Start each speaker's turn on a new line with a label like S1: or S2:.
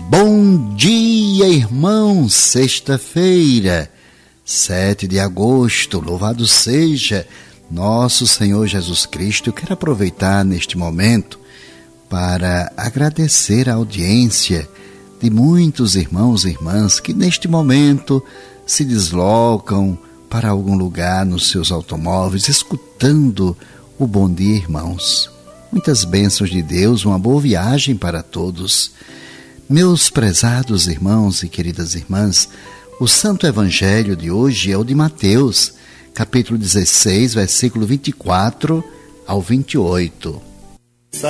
S1: Bom dia, irmãos! Sexta-feira, 7 de agosto, louvado seja nosso Senhor Jesus Cristo. Eu quero aproveitar neste momento para agradecer a audiência de muitos irmãos e irmãs que neste momento se deslocam para algum lugar nos seus automóveis, escutando o Bom Dia, irmãos. Muitas bênçãos de Deus, uma boa viagem para todos. Meus prezados irmãos e queridas irmãs, o Santo Evangelho de hoje é o de Mateus, capítulo 16, versículo 24 ao 28.